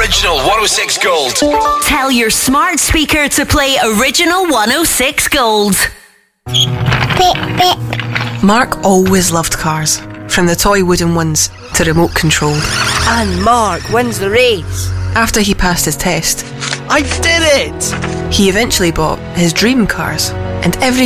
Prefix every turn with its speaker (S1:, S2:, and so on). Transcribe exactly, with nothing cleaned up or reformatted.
S1: Original one oh six Gold.
S2: Tell your smart speaker to play Original one oh six Gold.
S3: Beep, beep.
S4: Mark always loved cars, from the toy wooden ones to remote controlled.
S5: And Mark wins the race.
S4: After he passed his test,
S6: I did it!
S4: he eventually bought his dream cars, and every